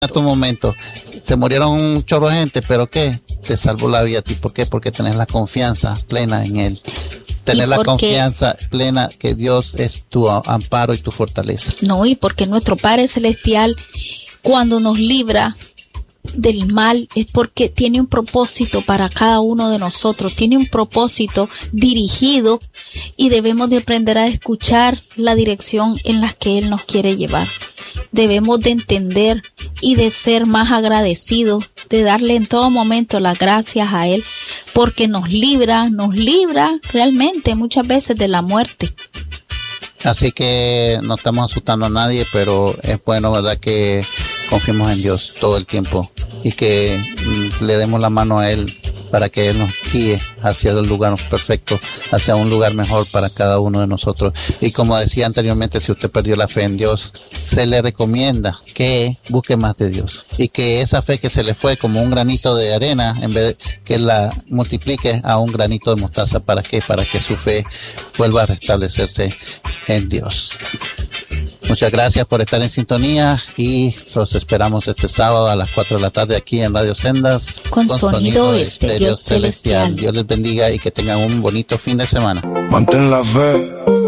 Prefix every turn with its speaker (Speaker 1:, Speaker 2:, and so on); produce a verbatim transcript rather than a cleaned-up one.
Speaker 1: a tu momento. Se murieron un chorro de gente, pero ¿qué? Te salvó la vida a ti. ¿Por qué? Porque tenés la confianza plena en Él. Tener la confianza plena que Dios es tu amparo y tu fortaleza.
Speaker 2: No, y porque nuestro Padre Celestial, cuando nos libra del mal, es porque tiene un propósito para cada uno de nosotros, tiene un propósito dirigido y debemos de aprender a escuchar la dirección en la que Él nos quiere llevar. Debemos de entender y de ser más agradecidos, de darle en todo momento las gracias a Él, porque nos libra, nos libra realmente muchas veces de la muerte.
Speaker 1: Así que no estamos asustando a nadie, pero es bueno, ¿verdad?, que confiemos en Dios todo el tiempo y que mm, le demos la mano a Él para que Él nos guíe hacia el lugar perfecto, hacia un lugar mejor para cada uno de nosotros. Y como decía anteriormente, si usted perdió la fe en Dios, se le recomienda que busque más de Dios y que esa fe que se le fue como un granito de arena, en vez de que la multiplique a un granito de mostaza. ¿Para qué? Para que su fe vuelva a restablecerse en Dios. Muchas gracias por estar en sintonía y los esperamos este sábado a las cuatro de la tarde aquí en Radio Sendas
Speaker 2: con, con sonido, sonido estéreo celestial.
Speaker 1: celestial. Dios les bendiga y que tengan un bonito fin de semana.
Speaker 3: Mantén la fe.